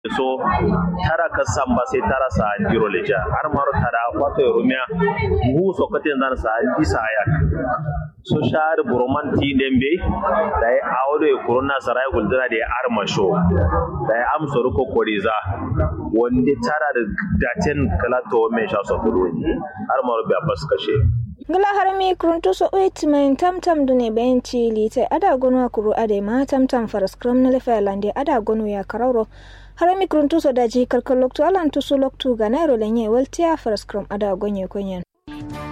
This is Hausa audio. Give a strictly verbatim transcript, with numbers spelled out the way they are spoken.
so tara ka samba sai tara sa jiro leja har maro tara wato rumia ngu so katen dan sa isa ayak so shar broman ti dembe dai awdo e corona sarai guldura da arma show dai am so ruko koriza wonde tara da daten kala to me sha so kudu har maro be abbas kashe ngala harami krunto so wait main tamtam dune benci lite ada gonu akuru ade ma tamtam faras kram na lefa lande ada gonu ya kararo harami krunto so daji kalkal lokto alan to so lokto ga nairo lenye waltia faras kram ada gonye konyen